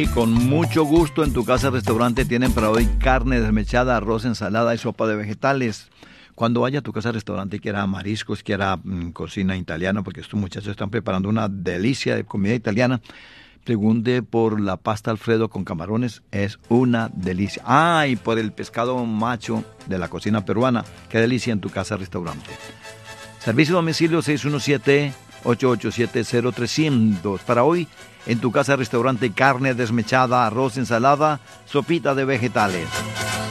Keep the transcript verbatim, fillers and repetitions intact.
y con mucho gusto en tu casa restaurante tienen para hoy carne desmechada, arroz, ensalada y sopa de vegetales. Cuando vaya a tu casa restaurante y quiera mariscos, quiera mmm, cocina italiana, porque estos muchachos están preparando una delicia de comida italiana, pregunte por la pasta Alfredo con camarones, es una delicia. Ah, y por el pescado macho de la cocina peruana, qué delicia en tu casa restaurante. Servicio a domicilio seis uno siete, ocho ocho siete, cero tres cero cero. Para hoy, en tu casa restaurante, carne desmechada, arroz, ensalada, sopita de vegetales.